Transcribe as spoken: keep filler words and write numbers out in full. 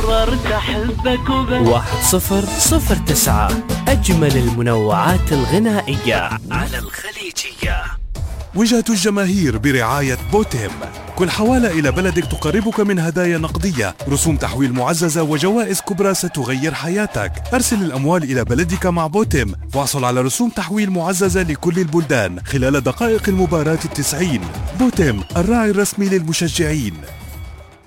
قررت أحبك وبس. واحد صفر صفر تسعة، أجمل المنوعات الغنائية على الخليجية. وجهة الجماهير برعاية بوتيم. كل حوالة إلى بلدك تقربك من هدايا نقدية، رسوم تحويل معززة وجوائز كبرى ستغير حياتك. أرسل الأموال إلى بلدك مع بوتيم واحصل على رسوم تحويل معززة لكل البلدان خلال دقائق المباراة التسعين. بوتيم، الراعي الرسمي للمشجعين.